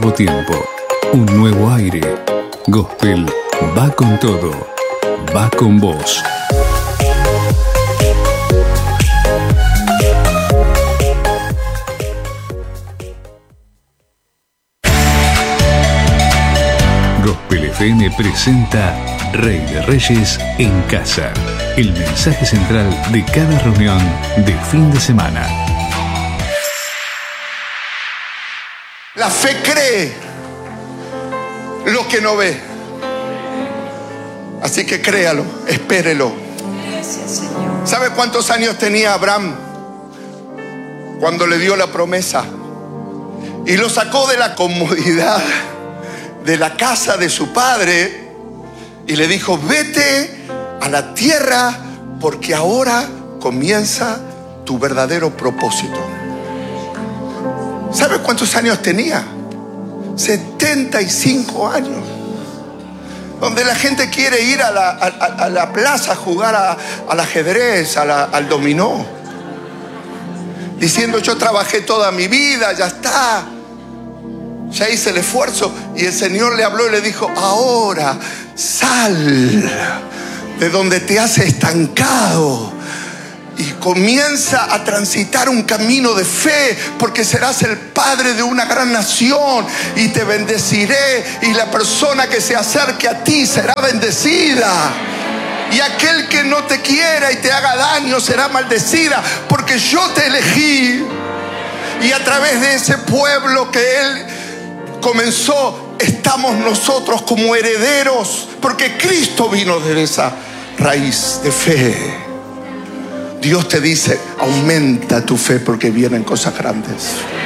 Nuevo tiempo, un nuevo aire. Gospel va con todo, va con vos. Gospel FM presenta Rey de Reyes en casa. El mensaje central de cada reunión de fin de semana. La fe cree lo que no ve. Así que créalo, espérelo. Gracias, Señor. ¿Sabe cuántos años tenía Abraham cuando le dio la promesa? Y lo sacó de la comodidad de la casa de su padre y le dijo: vete a la tierra porque ahora comienza tu verdadero propósito. ¿Sabe cuántos años tenía? 75 años. Donde la gente quiere ir a la plaza a jugar al ajedrez, al dominó, diciendo: yo trabajé toda mi vida, ya está, ya hice el esfuerzo. Y el Señor le habló y le dijo: ahora sal de donde te has estancado y comienza a transitar un camino de fe, porque serás el padre de una gran nación y te bendeciré, y la persona que se acerque a ti será bendecida, y aquel que no te quiera y te haga daño será maldecida, porque yo te elegí. Y a través de ese pueblo que Él comenzó, estamos nosotros como herederos, porque Cristo vino de esa raíz de fe. Dios te dice: aumenta tu fe porque vienen cosas grandes.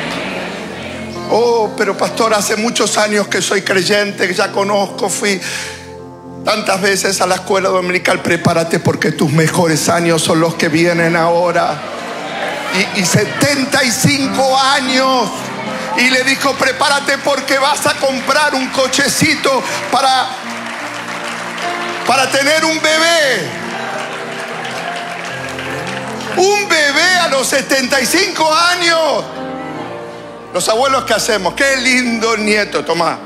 Oh, pero pastor, hace muchos años que soy creyente, que ya conozco, fui tantas veces a la escuela dominical. Prepárate porque tus mejores años son los que vienen ahora. Y 75 años. Y le dijo: prepárate porque vas a comprar un cochecito para tener un bebé. Un bebé a los 75 años. Los abuelos, ¿qué hacemos? Qué lindo nieto, tomá.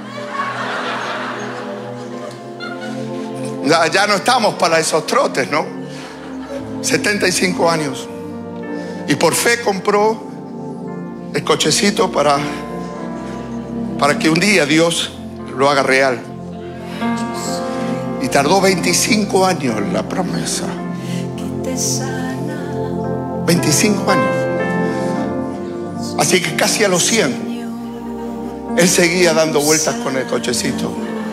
Ya no estamos para esos trotes, ¿no? 75 años. Y por fe compró el cochecito para que un día Dios lo haga real. Y tardó 25 años la promesa. 25 años. Así que casi a los 100 Él seguía dando vueltas con el cochecito,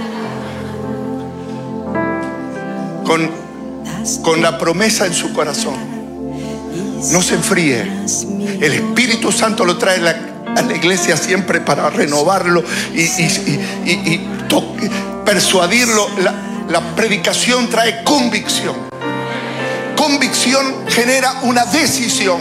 con la promesa en su corazón. No se enfríe. El Espíritu Santo lo trae a la iglesia siempre para renovarlo y persuadirlo. La predicación trae convicción. Convicción genera una decisión.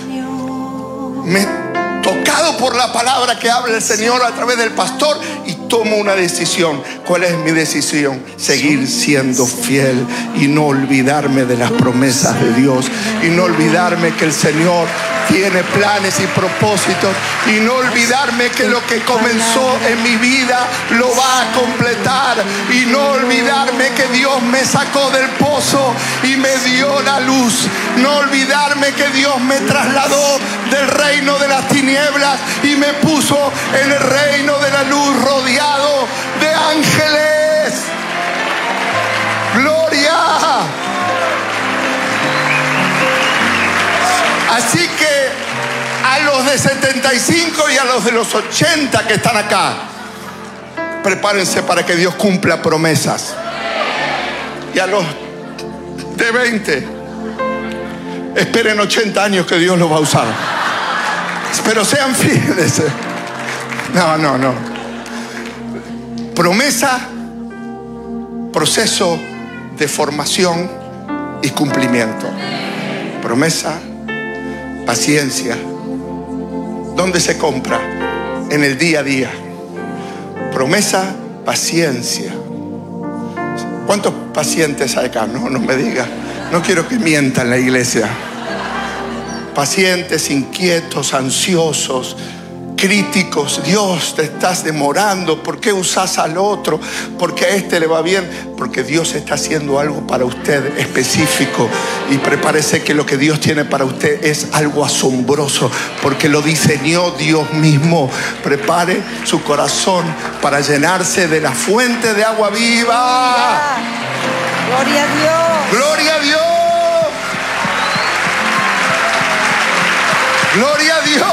Tocado por la palabra que habla el Señor a través del pastor, y tomo una decisión. ¿Cuál es mi decisión? Seguir siendo fiel y no olvidarme de las promesas de Dios, y no olvidarme que el Señor tiene planes y propósitos, y no olvidarme que lo que comenzó en mi vida lo va a completar, y no olvidarme que Dios me sacó del pozo y me dio la luz, no olvidarme que Dios me trasladó del reino de las tinieblas y me puso en el reino de la luz, rodeado de ángeles. ¡Gloria! Así que a los de 75 y a los de los 80 que están acá, prepárense para que Dios cumpla promesas. Y a los de 20, esperen 80 años que Dios los va a usar. Pero sean fieles. No. Promesa, proceso de formación y cumplimiento. Promesa, paciencia. ¿Dónde se compra? En el día a día. Promesa, paciencia. ¿Cuántos pacientes hay acá? No me diga. No quiero que mientan la iglesia. Pacientes, inquietos, ansiosos, críticos. Dios, te estás demorando. ¿Por qué usas al otro? ¿Por qué a este le va bien? Porque Dios está haciendo algo para usted específico. Y prepárese que lo que Dios tiene para usted es algo asombroso, porque lo diseñó Dios mismo. Prepare su corazón para llenarse de la fuente de agua viva. Gloria a Dios. Gloria a Dios. Gloria a Dios.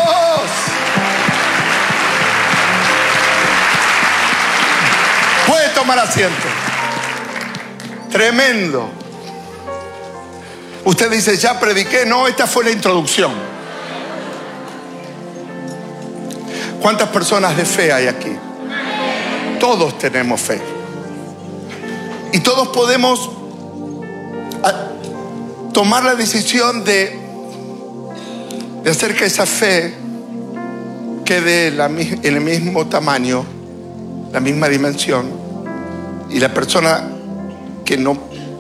Puede tomar asiento. Tremendo. Usted dice, ya prediqué. No, esta fue la introducción. ¿Cuántas personas de fe hay aquí? Todos tenemos fe. Y todos podemos tomar la decisión de hacer que esa fe quede en el mismo tamaño, la misma dimensión. Y la persona que no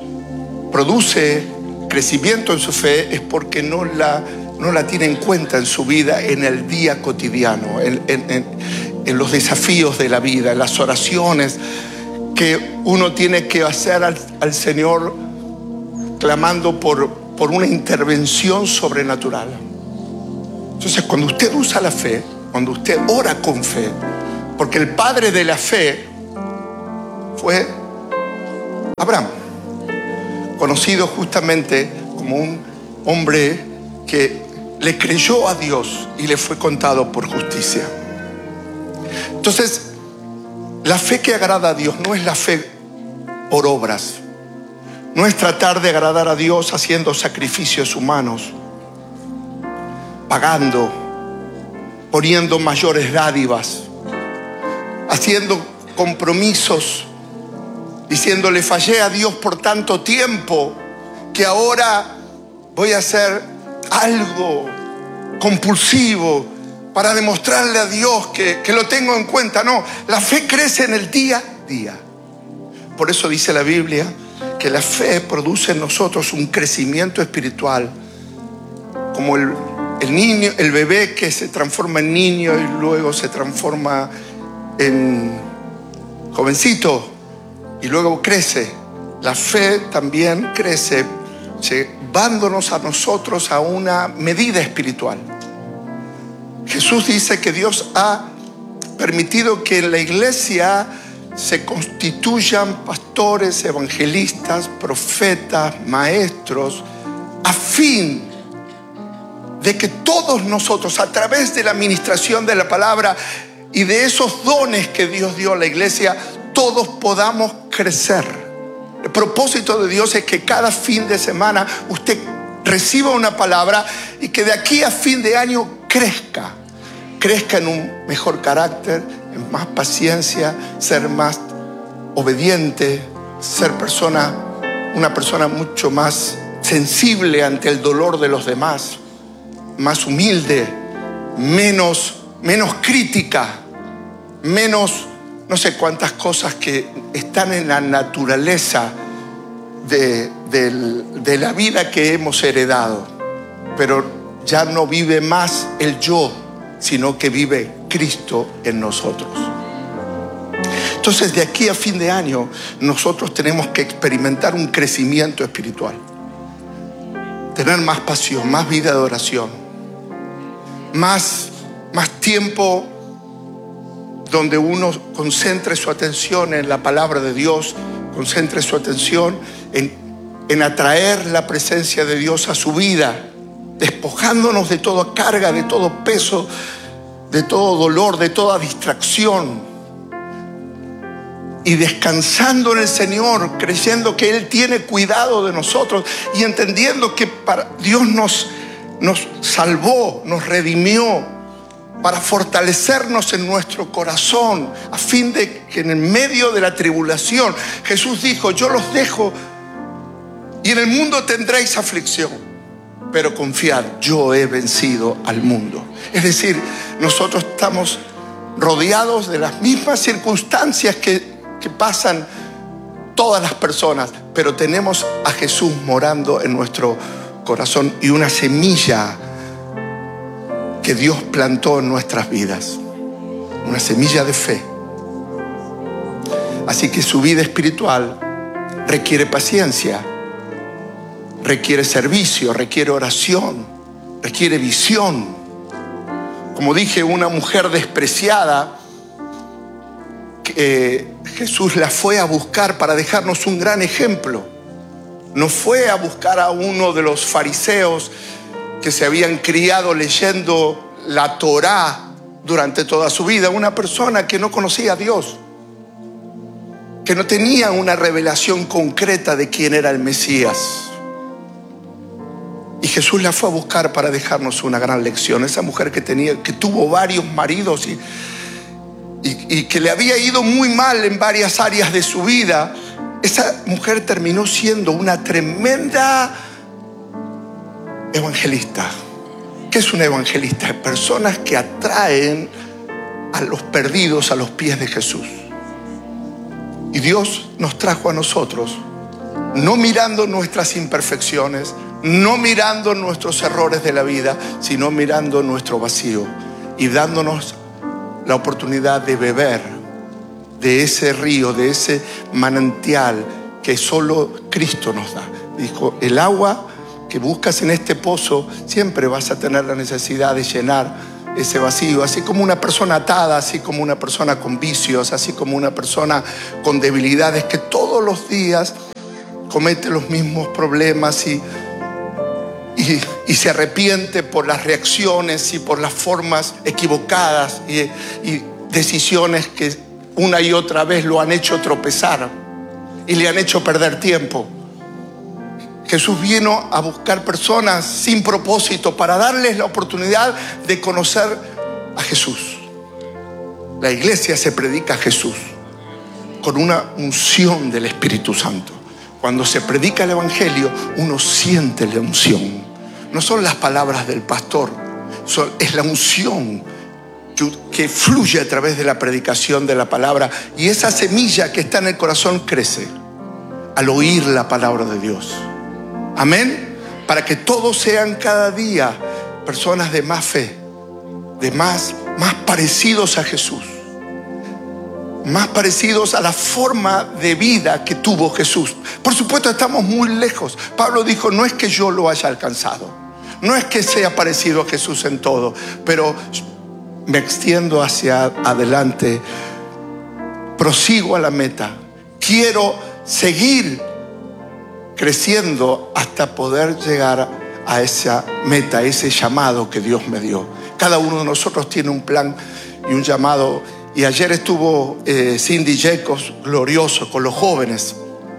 produce crecimiento en su fe es porque no la tiene en cuenta en su vida, en el día cotidiano, en los desafíos de la vida, en las oraciones que uno tiene que hacer al Señor, clamando por una intervención sobrenatural. Entonces, cuando usted usa la fe, cuando usted ora con fe, porque el padre de la fe fue Abraham, conocido justamente como un hombre que le creyó a Dios y le fue contado por justicia. Entonces, la fe que agrada a Dios no es la fe por obras, no es tratar de agradar a Dios haciendo sacrificios humanos, pagando, poniendo mayores dádivas, haciendo compromisos, diciéndole, fallé a Dios por tanto tiempo que ahora voy a hacer algo compulsivo para demostrarle a Dios que lo tengo en cuenta. No, la fe crece en el día a día. Por eso dice la Biblia que la fe produce en nosotros un crecimiento espiritual, como el niño, el bebé que se transforma en niño y luego se transforma en jovencito y luego crece. La fe también crece, llevándonos a nosotros a una medida espiritual. Jesús dice que Dios ha permitido que en la iglesia se constituyan pastores, evangelistas, profetas, maestros, a fin de que todos nosotros, a través de la administración de la palabra y de esos dones que Dios dio a la iglesia, todos podamos crecer. El propósito de Dios es que cada fin de semana usted reciba una palabra y que de aquí a fin de año crezca en un mejor carácter, en más paciencia, ser más obediente, ser una persona mucho más sensible ante el dolor de los demás, más humilde, menos crítica, menos no sé cuántas cosas que están en la naturaleza de la vida que hemos heredado. Pero ya no vive más el yo, sino que vive Cristo en nosotros. Entonces, de aquí a fin de año, nosotros tenemos que experimentar un crecimiento espiritual. Tener más pasión, más vida de oración, más tiempo donde uno concentre su atención en la palabra de Dios, concentre su atención en atraer la presencia de Dios a su vida, despojándonos de toda carga, de todo peso, de todo dolor, de toda distracción, y descansando en el Señor, creyendo que Él tiene cuidado de nosotros y entendiendo que Dios nos salvó, nos redimió para fortalecernos en nuestro corazón, a fin de que en el medio de la tribulación, Jesús dijo, yo los dejo y en el mundo tendréis aflicción, pero confiad, yo he vencido al mundo. Es decir, nosotros estamos rodeados de las mismas circunstancias que pasan todas las personas, pero tenemos a Jesús morando en nuestro corazón y una semilla que Dios plantó en nuestras vidas. Una semilla de fe. Así que su vida espiritual requiere paciencia, requiere servicio, requiere oración, requiere visión. Como dije, una mujer despreciada, Jesús la fue a buscar para dejarnos un gran ejemplo. No fue a buscar a uno de los fariseos que se habían criado leyendo la Torá durante toda su vida. Una persona que no conocía a Dios, que no tenía una revelación concreta de quién era el Mesías. Y Jesús la fue a buscar para dejarnos una gran lección. Esa mujer que tuvo varios maridos y que le había ido muy mal en varias áreas de su vida, esa mujer terminó siendo una tremenda evangelista. ¿Qué es un evangelista? Personas que atraen a los perdidos a los pies de Jesús. Y Dios nos trajo a nosotros, no mirando nuestras imperfecciones, no mirando nuestros errores de la vida, sino mirando nuestro vacío y dándonos la oportunidad de beber de ese río, de ese manantial que solo Cristo nos da. Dijo, el agua que buscas en este pozo, siempre vas a tener la necesidad de llenar ese vacío, así como una persona atada, así como una persona con vicios, así como una persona con debilidades que todos los días comete los mismos problemas y se arrepiente por las reacciones y por las formas equivocadas y decisiones que una y otra vez lo han hecho tropezar y le han hecho perder tiempo. Jesús vino a buscar personas sin propósito para darles la oportunidad de conocer a Jesús. La iglesia se predica a Jesús con una unción del Espíritu Santo. Cuando se predica el Evangelio, uno siente la unción. No son las palabras del pastor, es la unción que fluye a través de la predicación de la palabra. Y esa semilla que está en el corazón crece al oír la palabra de Dios. Amén. Para que todos sean cada día personas de más fe, de más parecidos a Jesús, más parecidos a la forma de vida que tuvo Jesús. Por supuesto, estamos muy lejos. Pablo dijo, no es que yo lo haya alcanzado, no es que sea parecido a Jesús en todo, pero me extiendo hacia adelante, prosigo a la meta, quiero seguir creciendo hasta poder llegar a esa meta, a ese llamado que Dios me dio. Cada uno de nosotros tiene un plan y un llamado. Y ayer estuvo Cindy Jacobs, glorioso, con los jóvenes.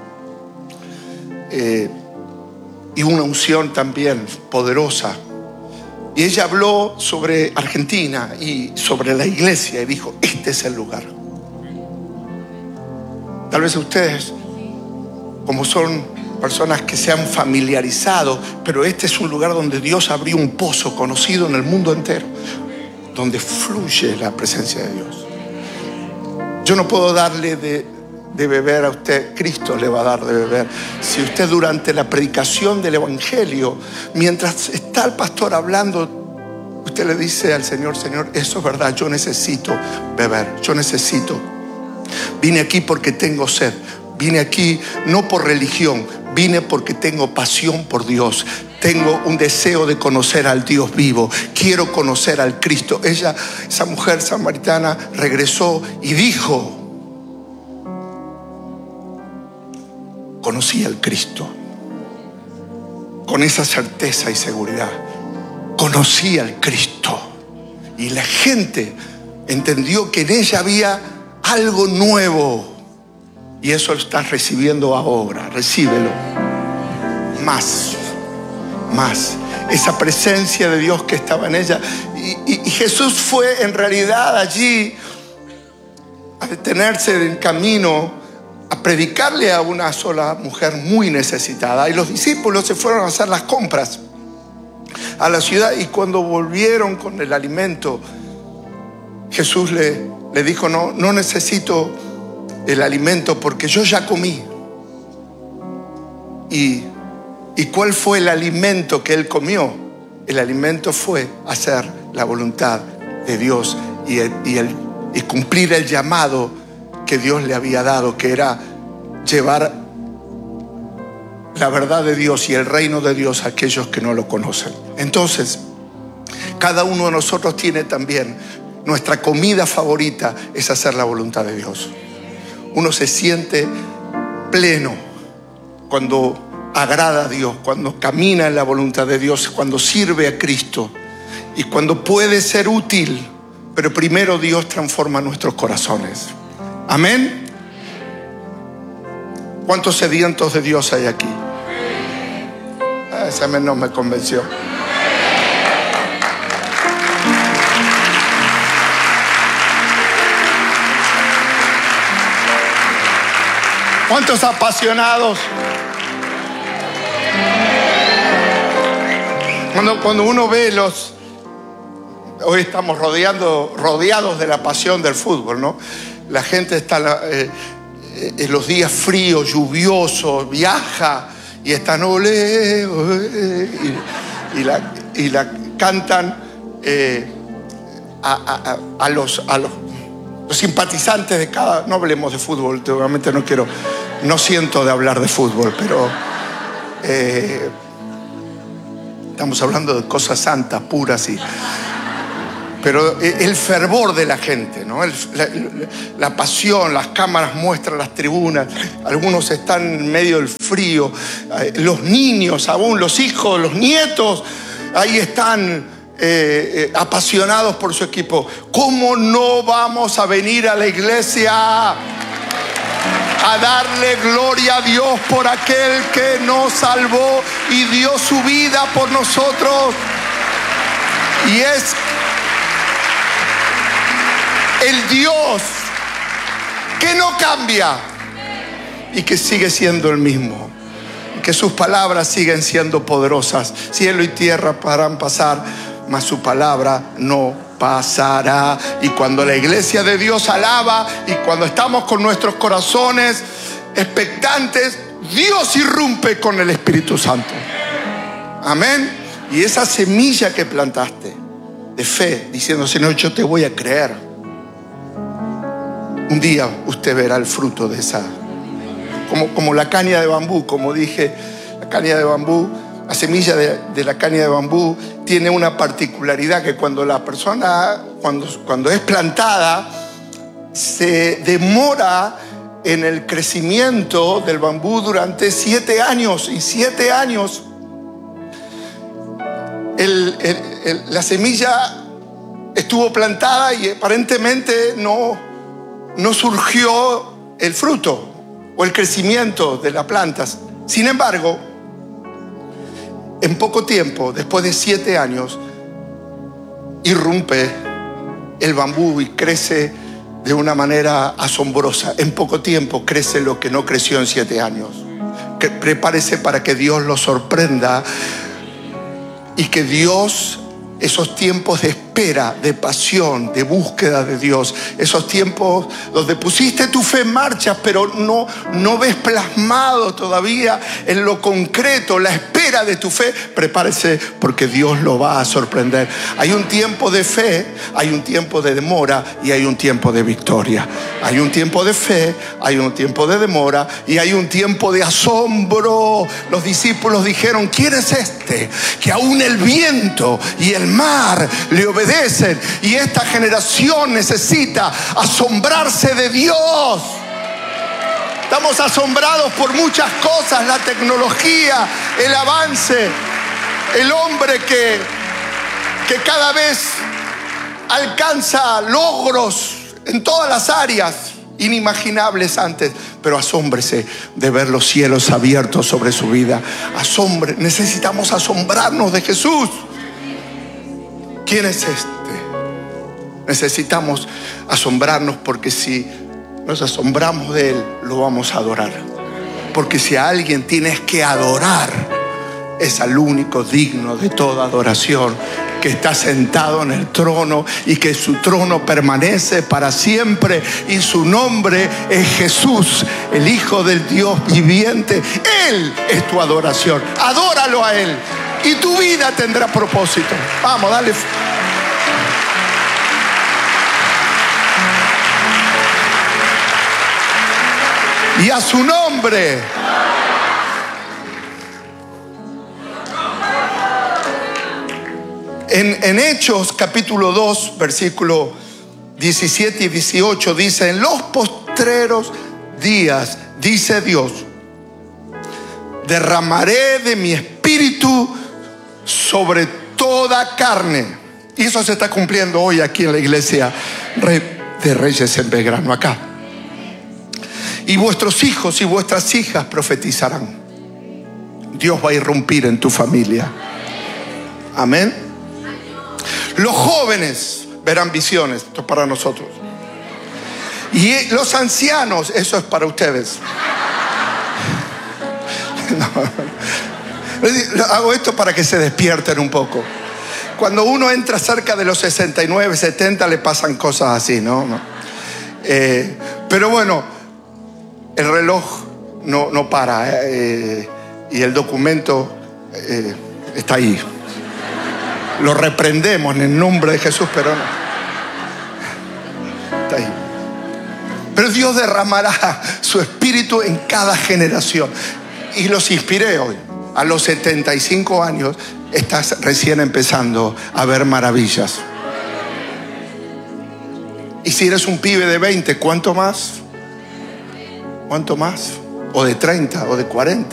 Y una unción también poderosa. Y ella habló sobre Argentina y sobre la iglesia y dijo, este es el lugar. Tal vez ustedes, como son personas que se han familiarizado, pero este es un lugar donde Dios abrió un pozo conocido en el mundo entero, donde fluye la presencia de Dios. Yo no puedo darle de beber a usted, Cristo le va a dar de beber. Si usted durante la predicación del Evangelio, mientras está el pastor hablando, usted le dice al Señor, Señor, eso es verdad, yo necesito beber, yo necesito. Vine aquí porque tengo sed, vine aquí no por religión, vine porque tengo pasión por Dios. Tengo un deseo de conocer al Dios vivo. Quiero conocer al Cristo. Esa mujer samaritana regresó y dijo, conocí al Cristo. Con esa certeza y seguridad. Conocí al Cristo. Y la gente entendió que en ella había algo nuevo. Y eso lo estás recibiendo ahora. Recíbelo. Más. Esa presencia de Dios que estaba en ella. Y Jesús fue en realidad allí a detenerse en camino a predicarle a una sola mujer muy necesitada. Y los discípulos se fueron a hacer las compras a la ciudad. Y cuando volvieron con el alimento, Jesús le dijo, no necesito el alimento porque yo ya comí. ¿Y cuál fue el alimento que él comió? El alimento fue hacer la voluntad de Dios y cumplir el llamado que Dios le había dado, que era llevar la verdad de Dios y el reino de Dios a aquellos que no lo conocen. Entonces, cada uno de nosotros tiene también, nuestra comida favorita es hacer la voluntad de Dios. Uno se siente pleno cuando agrada a Dios, cuando camina en la voluntad de Dios, cuando sirve a Cristo y cuando puede ser útil. Pero primero Dios transforma nuestros corazones. Amén. ¿Cuántos sedientos de Dios hay aquí? Ese amén no me convenció. ¿Cuántos apasionados? Cuando uno ve hoy estamos rodeados de la pasión del fútbol, ¿no? La gente está en los días fríos, lluviosos, viaja y están olé, olé, y la cantan a los simpatizantes de cada. No hablemos de fútbol, últimamente no siento de hablar de fútbol, pero estamos hablando de cosas santas, puras pero el fervor de la gente, ¿no? La pasión, las cámaras muestran las tribunas, algunos están en medio del frío, los niños aún, los hijos, los nietos, ahí están apasionados por su equipo. ¿Cómo no vamos a venir a la iglesia a darle gloria a Dios por aquel que nos salvó y dio su vida por nosotros? Y es el Dios que no cambia y que sigue siendo el mismo, que sus palabras siguen siendo poderosas. Cielo y tierra podrán pasar, mas su palabra no pasará. Y cuando la iglesia de Dios alaba y cuando estamos con nuestros corazones expectantes, Dios irrumpe con el Espíritu Santo. Amén. Y esa semilla que plantaste de fe, diciendo: Señor, yo te voy a creer, un día usted verá el fruto de esa. Como la caña de bambú, como dije, la caña de bambú, la semilla de la caña de bambú tiene una particularidad, que cuando la persona, cuando es plantada, se demora en el crecimiento del bambú durante 7 años. Y 7 años la semilla estuvo plantada y aparentemente no surgió el fruto o el crecimiento de las plantas. Sin embargo, en poco tiempo, después de 7 años, irrumpe el bambú y crece de una manera asombrosa. En poco tiempo crece lo que no creció en 7 años. Prepárese para que Dios lo sorprenda y que Dios, esos tiempos de espera, de pasión, de búsqueda de Dios, esos tiempos donde pusiste tu fe en marcha, pero no ves plasmado todavía en lo concreto la espera de tu fe, prepárese porque Dios lo va a sorprender. Hay un tiempo de fe, hay un tiempo de demora y hay un tiempo de victoria. Hay un tiempo de fe, hay un tiempo de demora y hay un tiempo de asombro. Los discípulos dijeron: ¿quién es este que aún el viento y el mar le obedecen? Y esta generación necesita asombrarse de Dios. Estamos asombrados por muchas cosas: la tecnología, el avance, el hombre que cada vez alcanza logros en todas las áreas inimaginables antes. Pero asómbrese de ver los cielos abiertos sobre su vida. Necesitamos asombrarnos de Jesús. ¿Quién es este? Necesitamos asombrarnos, porque si nos asombramos de Él, lo vamos a adorar. Porque si a alguien tienes que adorar, es al único digno de toda adoración, que está sentado en el trono y que su trono permanece para siempre, y su nombre es Jesús, el Hijo del Dios viviente. Él es tu adoración. Adóralo a Él y tu vida tendrá propósito. Vamos, dale. Y a su nombre. En Hechos capítulo 2, versículo 17 y 18 dice: en los postreros días, dice Dios, derramaré de mi espíritu sobre toda carne. Y eso se está cumpliendo hoy aquí en la iglesia de Reyes en Belgrano, acá. Y vuestros hijos y vuestras hijas profetizarán. Dios va a irrumpir en tu familia. Amén. Los jóvenes verán visiones. Esto es para nosotros. Y los ancianos, eso es para ustedes. No, hago esto para que se despierten un poco. Cuando uno entra cerca de los 69, 70 le pasan cosas así, ¿no? Pero bueno, el reloj no para, y el documento está ahí. Lo reprendemos en el nombre de Jesús, pero no. Está ahí. Pero Dios derramará su espíritu en cada generación. Y los inspiré hoy. A los 75 años estás recién empezando a ver maravillas. Y si eres un pibe de 20, ¿cuánto más? ¿Cuánto más? O de 30, o de 40.